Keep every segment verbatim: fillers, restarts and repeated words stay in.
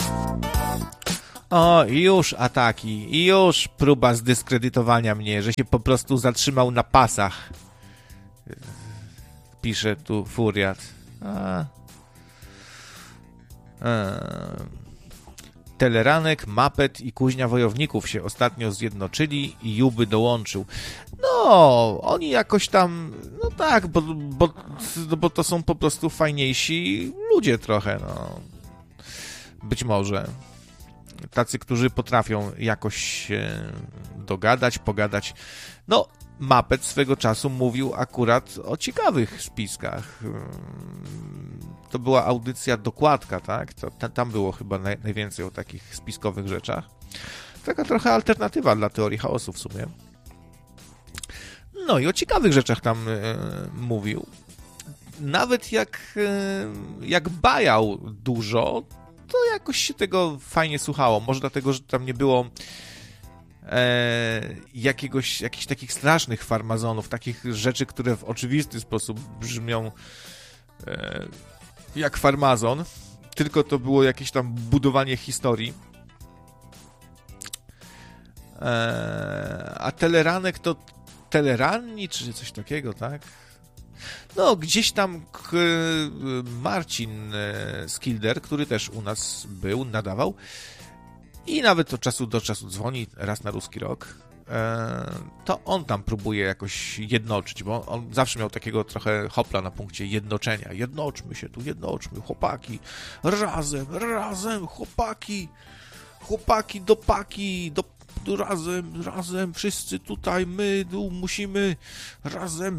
O, i już ataki, i już próba zdyskredytowania mnie, że się po prostu zatrzymał na pasach. Pisze tu Furiat. A. A. Teleranek, Mapet i Kuźnia Wojowników się ostatnio zjednoczyli i Juby dołączył. No, oni jakoś tam, no tak, bo, bo, bo to są po prostu fajniejsi ludzie trochę, no. Być może. Tacy, którzy potrafią jakoś się dogadać, pogadać. No, Mapet swego czasu mówił akurat o ciekawych spiskach. To była audycja Dokładka, tak? To, tam było chyba naj, najwięcej o takich spiskowych rzeczach. Taka trochę alternatywa dla teorii chaosu w sumie. No i o ciekawych rzeczach tam e, mówił. Nawet jak, e, jak bajał dużo, to jakoś się tego fajnie słuchało. Może dlatego, że tam nie było e, jakiegoś, jakichś takich strasznych farmazonów, takich rzeczy, które w oczywisty sposób brzmią e, jak farmazon, tylko to było jakieś tam budowanie historii. E, a Teleranek to Teleranni, czy coś takiego, tak? No, gdzieś tam k- Marcin Skilder, który też u nas był, nadawał i nawet od czasu do czasu dzwoni raz na Ruski Rok, e, to on tam próbuje jakoś jednoczyć, bo on zawsze miał takiego trochę hopla na punkcie jednoczenia. Jednoczmy się tu, jednoczmy, chłopaki, razem, razem, chłopaki, chłopaki, dopaki, do, do, razem, razem, wszyscy tutaj, my tu musimy, razem.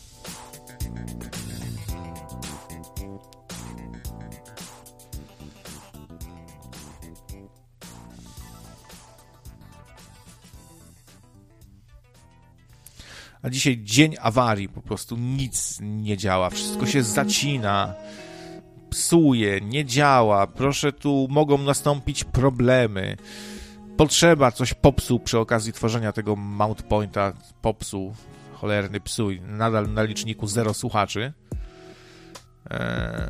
A dzisiaj dzień awarii, po prostu nic nie działa, wszystko się zacina, psuje, nie działa, proszę, tu mogą nastąpić problemy. Potrzeba, coś popsuł przy okazji tworzenia tego Mount Pointa, popsuł, cholerny psuj, nadal na liczniku zero słuchaczy. Eee...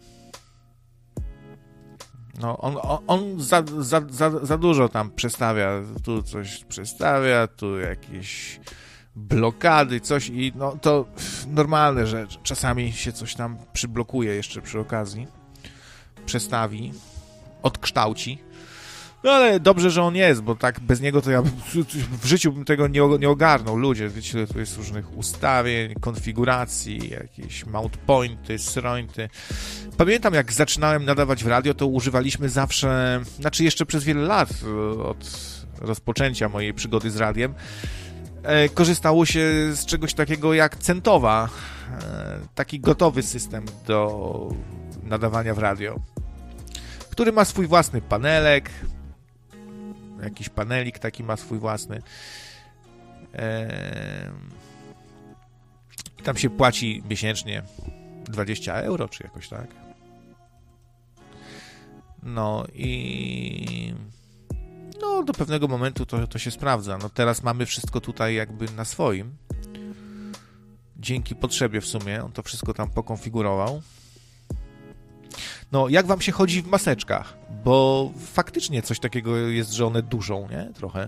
No, on, on, on za, za, za, za dużo tam przestawia, tu coś przestawia, tu jakieś blokady, coś i no to normalne, że czasami się coś tam przyblokuje jeszcze przy okazji, przestawi, odkształci. No ale dobrze, że on jest, bo tak bez niego to ja w życiu bym tego nie, nie ogarnął. Ludzie, wiecie, tu jest różnych ustawień, konfiguracji, jakieś mount pointy, srointy. Pamiętam, jak zaczynałem nadawać w radio, to używaliśmy zawsze, znaczy jeszcze przez wiele lat od rozpoczęcia mojej przygody z radiem, korzystało się z czegoś takiego jak Centowa, taki gotowy system do nadawania w radio, który ma swój własny panelek, jakiś panelik taki ma swój własny. Tam się płaci miesięcznie dwadzieścia euro, czy jakoś tak. No i no do pewnego momentu to, to się sprawdza. No teraz mamy wszystko tutaj jakby na swoim. Dzięki potrzebie w sumie. On to wszystko tam pokonfigurował. No, jak wam się chodzi w maseczkach? Bo faktycznie coś takiego jest, że one duszą, nie? Trochę.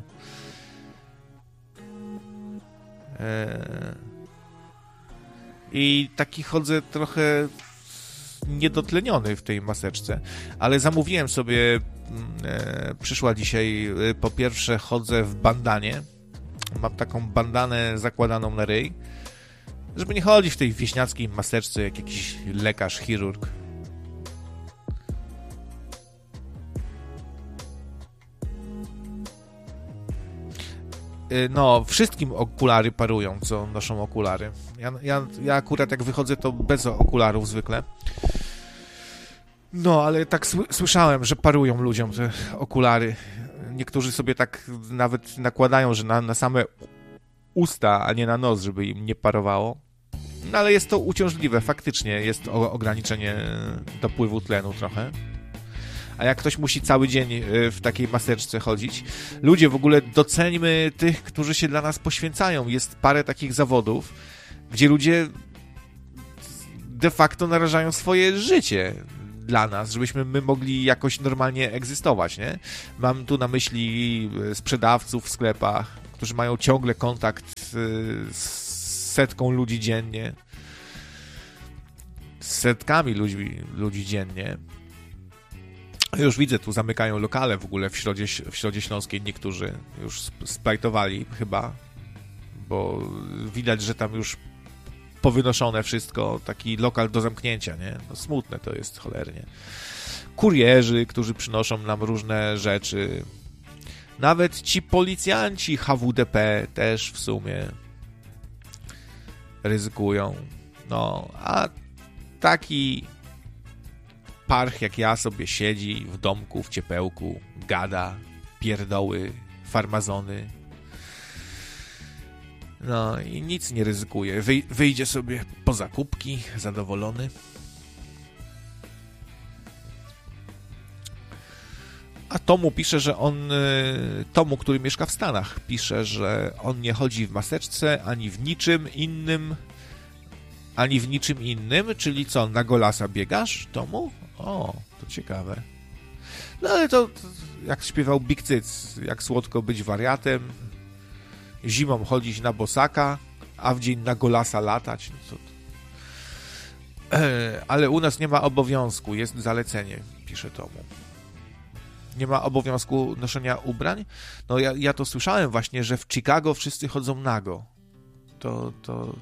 Eee... I taki chodzę trochę niedotleniony w tej maseczce, ale zamówiłem sobie, e, przyszła dzisiaj, e, po pierwsze chodzę w bandanie, mam taką bandanę zakładaną na ryj, żeby nie chodzić w tej wieśniackiej maseczce jak jakiś lekarz, chirurg. No, wszystkim okulary parują, co noszą okulary. Ja, ja, ja akurat jak wychodzę, to bez okularów zwykle. No, ale tak sły- słyszałem, że parują ludziom te okulary. Niektórzy sobie tak nawet nakładają, że na, na same usta, a nie na nos, żeby im nie parowało. No, ale jest to uciążliwe, faktycznie jest o- ograniczenie dopływu tlenu trochę. A jak ktoś musi cały dzień w takiej maseczce chodzić. Ludzie, w ogóle doceńmy tych, którzy się dla nas poświęcają. Jest parę takich zawodów, gdzie ludzie de facto narażają swoje życie dla nas, żebyśmy my mogli jakoś normalnie egzystować, nie? Mam tu na myśli sprzedawców w sklepach, którzy mają ciągle kontakt z setką ludzi dziennie, z setkami ludzi, ludzi dziennie. Już widzę, tu zamykają lokale w ogóle w Środzie, w Środzie Śląskiej, niektórzy już splajtowali chyba, bo widać, że tam już powynoszone wszystko, taki lokal do zamknięcia, nie? No smutne to jest cholernie. Kurierzy, którzy przynoszą nam różne rzeczy. Nawet ci policjanci H W D P też w sumie ryzykują. No, a taki parch jak ja sobie siedzi w domku, w ciepełku, gada, pierdoły, farmazony. No i nic nie ryzykuje. Wy, wyjdzie sobie po zakupki, zadowolony. A Tomu pisze, że on, Tomu, który mieszka w Stanach, pisze, że on nie chodzi w maseczce, ani w niczym innym, ani w niczym innym, czyli co, na golasa biegasz, Tomu? O, to ciekawe. No ale to, to jak śpiewał Big Cyc, jak słodko być wariatem, zimą chodzić na bosaka, a w dzień na golasa latać. No to... Ale u nas nie ma obowiązku, jest zalecenie, pisze Tomu. Nie ma obowiązku noszenia ubrań? No ja, ja to słyszałem właśnie, że w Chicago wszyscy chodzą nago. To, to,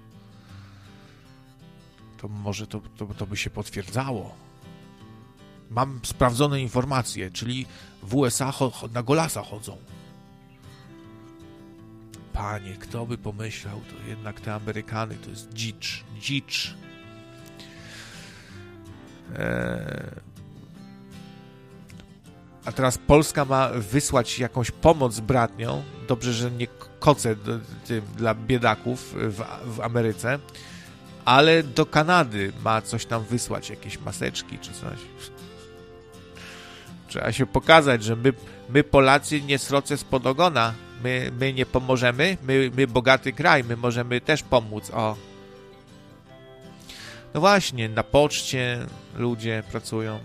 to może to, to, to by się potwierdzało. Mam sprawdzone informacje, czyli w U S A cho- na golasa chodzą. Panie, kto by pomyślał, to jednak te Amerykany to jest dzicz, dzicz. Eee... A teraz Polska ma wysłać jakąś pomoc bratnią. Dobrze, że nie koce do, tym, dla biedaków w, w Ameryce, ale do Kanady ma coś tam wysłać, jakieś maseczki czy coś. Trzeba się pokazać, że my, my Polacy nie sroce spod ogona. My, my nie pomożemy. My, my bogaty kraj. My możemy też pomóc. O. No właśnie, na poczcie ludzie pracują.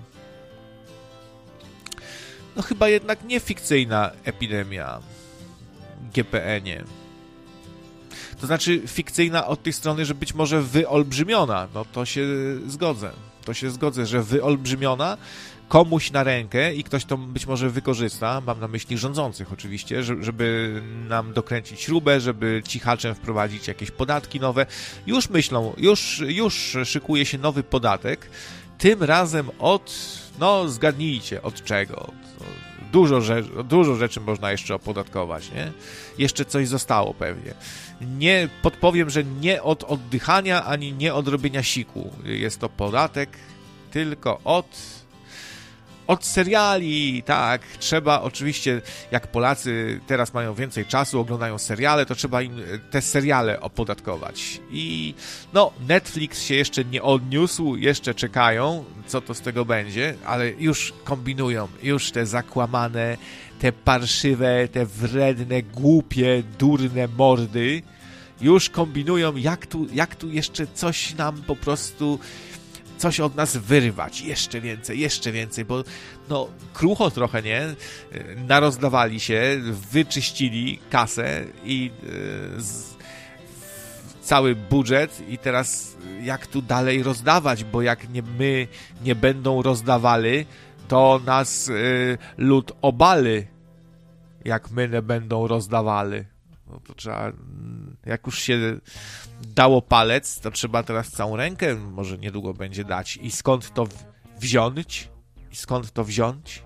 No chyba jednak nie fikcyjna epidemia G P N-ie. To znaczy fikcyjna od tej strony, że być może wyolbrzymiona. No to się zgodzę. To się zgodzę, że wyolbrzymiona komuś na rękę i ktoś to być może wykorzysta, mam na myśli rządzących oczywiście, żeby nam dokręcić śrubę, żeby cichaczem wprowadzić jakieś podatki nowe. Już myślą, już, już szykuje się nowy podatek. Tym razem od, no zgadnijcie, od czego? Dużo, rzecz, dużo rzeczy można jeszcze opodatkować, nie? Jeszcze coś zostało pewnie. Nie podpowiem, że nie od oddychania, ani nie od robienia siku. Jest to podatek tylko od... Od seriali, tak, trzeba oczywiście, jak Polacy teraz mają więcej czasu, oglądają seriale, to trzeba im te seriale opodatkować. I no, Netflix się jeszcze nie odniósł, jeszcze czekają, co to z tego będzie, ale już kombinują, już te zakłamane, te parszywe, te wredne, głupie, durne mordy, już kombinują, jak tu, jak tu jeszcze coś nam po prostu... coś od nas wyrwać, jeszcze więcej, jeszcze więcej, bo no krucho trochę, nie? Narozdawali się, wyczyścili kasę i yy, z, cały budżet i teraz jak tu dalej rozdawać, bo jak nie, my nie będą rozdawali, to nas yy, lud obali, jak my nie będą rozdawali. No to trzeba, jak już się dało palec, to trzeba teraz całą rękę może niedługo będzie dać. I skąd to wziąć? I skąd to wziąć?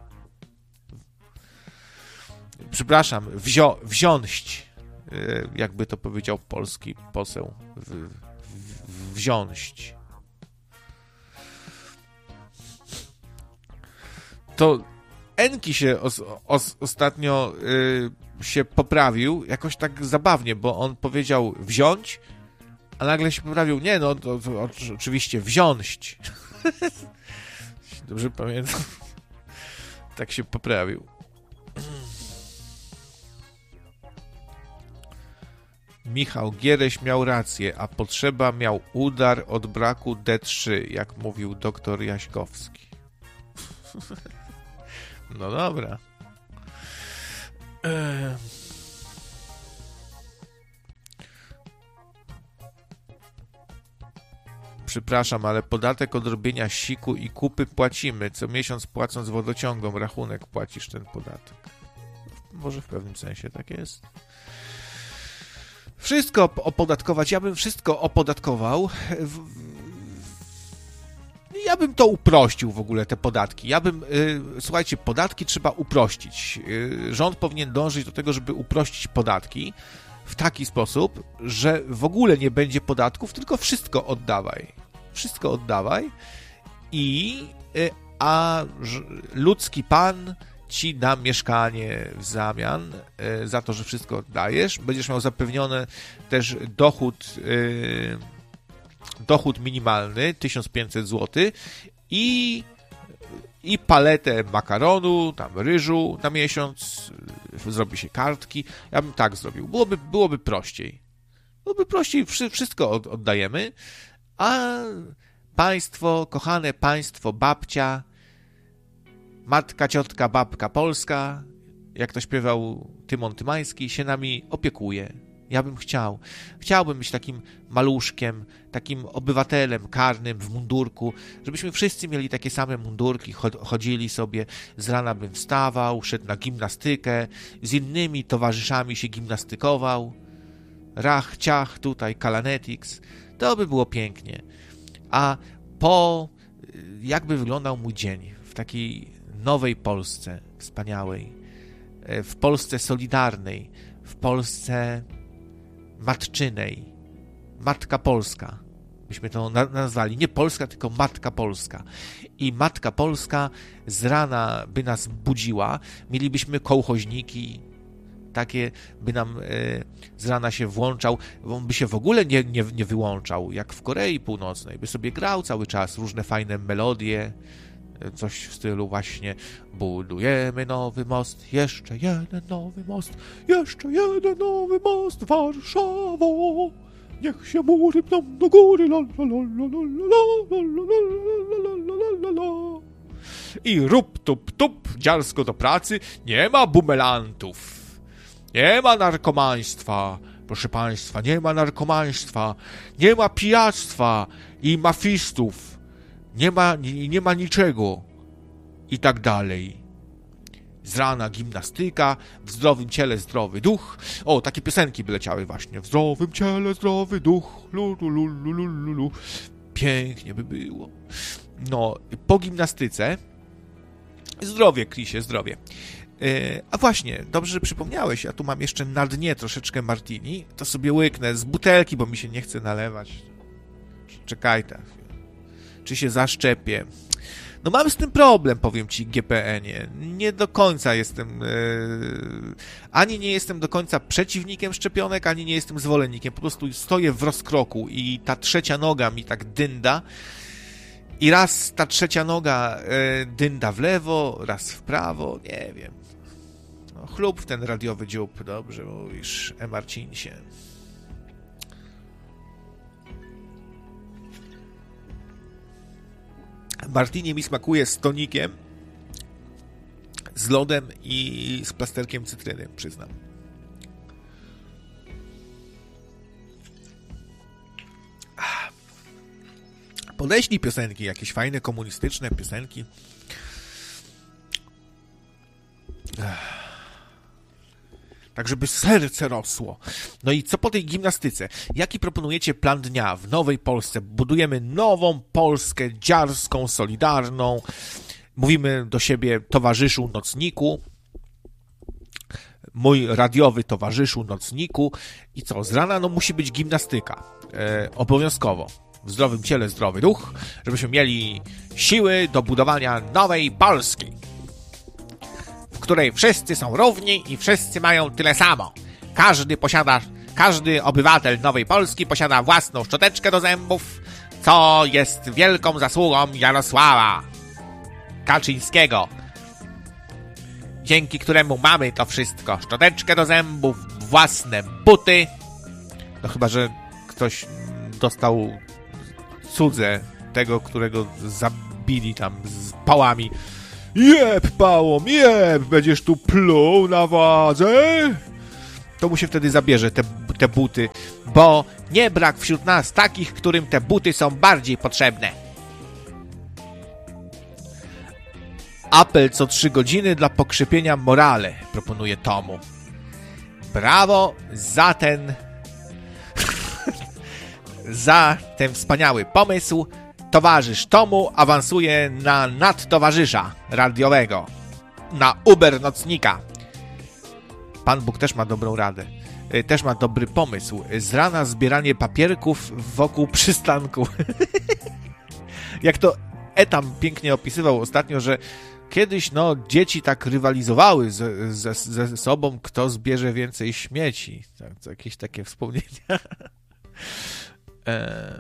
Przepraszam, wzio, wziąć. Jakby to powiedział polski poseł. W, w, wziąć. To Enki się os, os, ostatnio y, się poprawił jakoś tak zabawnie, bo on powiedział wziąć, a nagle się poprawił, nie no, to, to oczywiście wziąć. Dobrze pamiętam. Tak się poprawił. Michał Giereś miał rację, a potrzeba miał udar od braku D trzy, jak mówił doktor Jaśkowski. No dobra. Eee... Przepraszam, ale podatek od robienia siku i kupy płacimy. Co miesiąc płacąc wodociągom rachunek płacisz ten podatek. Może w pewnym sensie tak jest. Wszystko opodatkować. Ja bym wszystko opodatkował. Ja bym to uprościł w ogóle, te podatki. Ja bym, yy, słuchajcie, podatki trzeba uprościć. Yy, rząd powinien dążyć do tego, żeby uprościć podatki w taki sposób, że w ogóle nie będzie podatków, tylko wszystko oddawaj. Wszystko oddawaj i yy, a ludzki pan ci da mieszkanie w zamian yy, za to, że wszystko oddajesz. Będziesz miał zapewniony też dochód yy, dochód minimalny tysiąc pięćset złotych i, i paletę makaronu, tam ryżu na miesiąc, zrobi się kartki. Ja bym tak zrobił. Byłoby, byłoby prościej. Byłoby prościej, wszystko oddajemy, a państwo, kochane państwo, babcia, matka, ciotka, babka polska, jak to śpiewał Tymon Tymański, się nami opiekuje. Ja bym chciał. Chciałbym być takim maluszkiem, takim obywatelem karnym w mundurku, żebyśmy wszyscy mieli takie same mundurki, chodzili sobie, z rana bym wstawał, szedł na gimnastykę, z innymi towarzyszami się gimnastykował. Rach, ciach, tutaj, Kalanetics. To by było pięknie. A po... jakby wyglądał mój dzień w takiej nowej Polsce, wspaniałej, w Polsce solidarnej, w Polsce matczynej, Matka Polska, byśmy to nazwali, nie Polska, tylko Matka Polska. I Matka Polska z rana by nas budziła, mielibyśmy kołchoźniki, takie by nam e, z rana się włączał, on by się w ogóle nie, nie, nie wyłączał, jak w Korei Północnej, by sobie grał cały czas różne fajne melodie, coś w stylu właśnie budujemy nowy most, jeszcze jeden nowy most, jeszcze jeden nowy most, Warszawo, niech się mury pną do góry, la, la, la, la, la, la, la, la, la. I rup, tup, tup, dziarsko do pracy, nie ma bumelantów, nie ma narkomaństwa, proszę państwa, nie ma narkomaństwa, nie ma pijactwa i mafistów, nie ma, nie, nie ma niczego i tak dalej. Z rana gimnastyka, w zdrowym ciele zdrowy duch. O, takie piosenki by leciały właśnie. W zdrowym ciele zdrowy duch. Lu, lu, lu, lu, lu, lu. Pięknie by było. No, po gimnastyce zdrowie, Krisie, zdrowie. Yy, a właśnie, dobrze, że przypomniałeś, ja tu mam jeszcze na dnie troszeczkę martini, to sobie łyknę z butelki, bo mi się nie chce nalewać. Czekaj tak. Czy się zaszczepię? No mam z tym problem, powiem ci, G P N-ie. Nie do końca jestem... Yy, ani nie jestem do końca przeciwnikiem szczepionek, ani nie jestem zwolennikiem. Po prostu stoję w rozkroku i ta trzecia noga mi tak dynda. I raz ta trzecia noga yy, dynda w lewo, raz w prawo. Nie wiem. No, chlub w ten radiowy dziób. Dobrze mówisz, E. Marcinsie. Martini mi smakuje z tonikiem, z lodem i z plasterkiem cytryny, przyznam. Podeślij piosenki, jakieś fajne, komunistyczne piosenki. Tak, żeby serce rosło. No i co po tej gimnastyce? Jaki proponujecie plan dnia w nowej Polsce? Budujemy nową Polskę, dziarską, solidarną. Mówimy do siebie towarzyszu nocniku. Mój radiowy towarzyszu nocniku. I co? Z rana no musi być gimnastyka. E, obowiązkowo. W zdrowym ciele zdrowy duch, żebyśmy mieli siły do budowania nowej Polski, w której wszyscy są równi i wszyscy mają tyle samo. Każdy posiada, każdy obywatel nowej Polski posiada własną szczoteczkę do zębów, co jest wielką zasługą Jarosława Kaczyńskiego, dzięki któremu mamy to wszystko. Szczoteczkę do zębów, własne buty, No chyba, że ktoś dostał cudze tego, którego zabili tam z pałami. Jeb pałą, jeb! Będziesz tu pluł na wadze? To mu się wtedy zabierze te, te buty, bo nie brak wśród nas takich, którym te buty są bardziej potrzebne. Apel co trzy godziny dla pokrzepienia morale, proponuje Tomu. Brawo za ten za ten wspaniały pomysł. Towarzysz Tomu awansuje na nadtowarzysza radiowego, na Uber nocnika. Pan Bóg też ma dobrą radę. Też ma dobry pomysł. Z rana zbieranie papierków wokół przystanku. Jak to Etam pięknie opisywał ostatnio, że kiedyś no, dzieci tak rywalizowały ze, ze, ze sobą, kto zbierze więcej śmieci. Tak, to jakieś takie wspomnienia. e...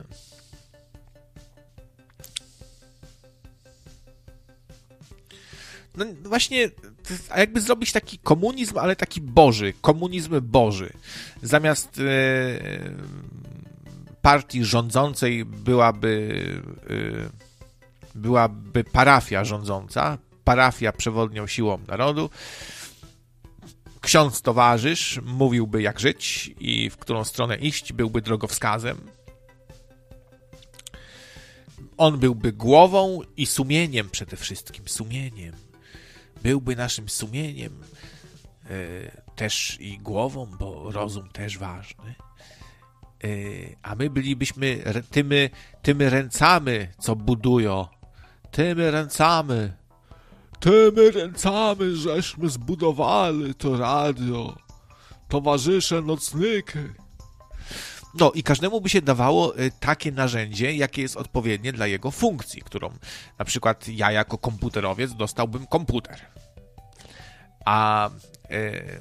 No właśnie, a jakby zrobić taki komunizm, ale taki boży, komunizm boży. Zamiast e, partii rządzącej byłaby, e, byłaby parafia rządząca, parafia przewodnią siłą narodu. Ksiądz towarzysz mówiłby jak żyć i w którą stronę iść, byłby drogowskazem. On byłby głową i sumieniem przede wszystkim, sumieniem. Byłby naszym sumieniem, e, też i głową, bo rozum też ważny. E, a my bylibyśmy tymi, tymi ręcami, co budują. Tymi ręcami. Tymi ręcami, żeśmy zbudowali to radio. Towarzysze nocniki. No i każdemu by się dawało takie narzędzie, jakie jest odpowiednie dla jego funkcji, którą na przykład ja jako komputerowiec dostałbym komputer. A yy,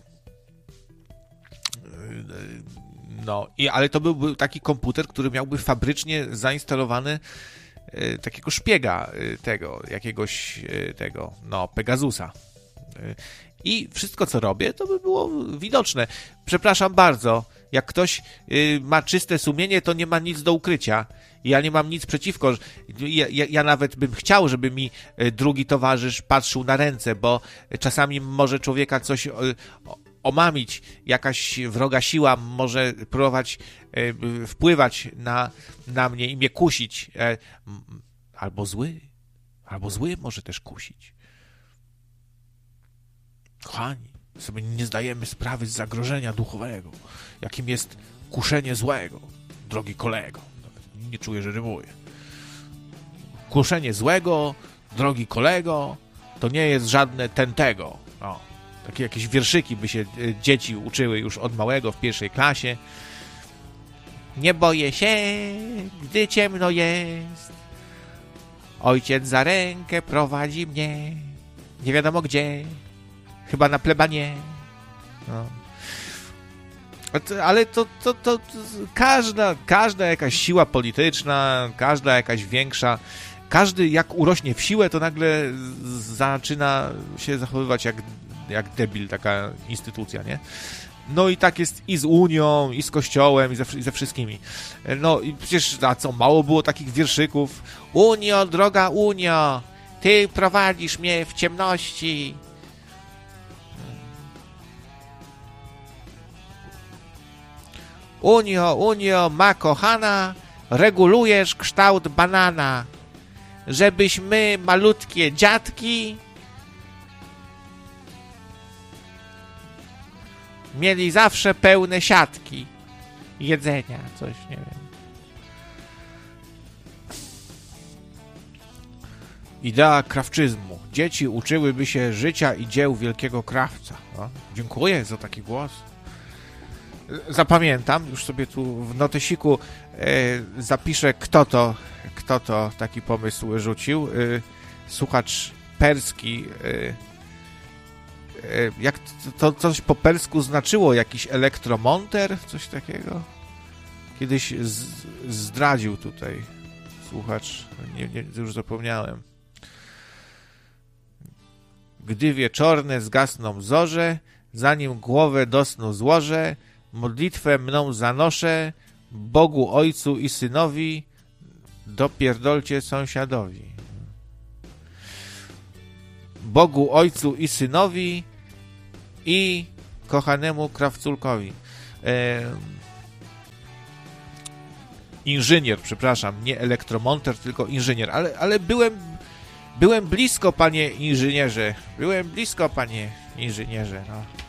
no i ale to byłby taki komputer, który miałby fabrycznie zainstalowany yy, takiego szpiega yy, tego, jakiegoś yy, tego, no Pegasusa. Yy, I wszystko, co robię, to by było widoczne. Przepraszam bardzo, jak ktoś y, ma czyste sumienie, to nie ma nic do ukrycia. Ja nie mam nic przeciwko. Ja, ja, ja nawet bym chciał, żeby mi y, drugi towarzysz patrzył na ręce, bo czasami może człowieka coś y, omamić. Jakaś wroga siła może próbować y, wpływać na, na mnie i mnie kusić. E, albo zły. Albo zły może też kusić. Kochani, sobie nie zdajemy sprawy z zagrożenia duchowego, jakim jest kuszenie złego, drogi kolego. Nie czuję, że rymuję. Kuszenie złego, drogi kolego, to nie jest żadne tentego. O, takie jakieś wierszyki by się dzieci uczyły już od małego w pierwszej klasie. Nie boję się, gdy ciemno jest. Ojciec za rękę prowadzi mnie. Nie wiadomo gdzie. Chyba na plebanie. No. Ale to, to, to, to każda, każda jakaś siła polityczna, każda jakaś większa, każdy jak urośnie w siłę, to nagle zaczyna się zachowywać jak, jak debil, taka instytucja, nie? No i tak jest i z Unią, i z Kościołem, i ze, i ze wszystkimi. No i przecież, a co, mało było takich wierszyków. Unio, droga Unio, ty prowadzisz mnie w ciemności. Unio, Unio, ma kochana, regulujesz kształt banana, żebyśmy malutkie dziadki mieli zawsze pełne siatki jedzenia, coś, nie wiem. Idea krawczyzmu. Dzieci uczyłyby się życia i dzieł wielkiego krawca. No, dziękuję za taki głos. Zapamiętam, już sobie tu w notesiku e, zapiszę, kto to, kto to taki pomysł rzucił. E, słuchacz perski. E, e, jak to, to coś po persku znaczyło? Jakiś elektromonter? Coś takiego? Kiedyś z, zdradził tutaj słuchacz. Nie, nie, już zapomniałem. Gdy wieczorne zgasną zorze, zanim głowę do snu złożę, modlitwę mną zanoszę, Bogu Ojcu i Synowi, dopierdolcie sąsiadowi. Bogu Ojcu i Synowi i kochanemu krawculkowi. E, inżynier, przepraszam, nie elektromonter, tylko inżynier, ale, ale byłem, byłem blisko, panie inżynierze, byłem blisko, panie inżynierze, no.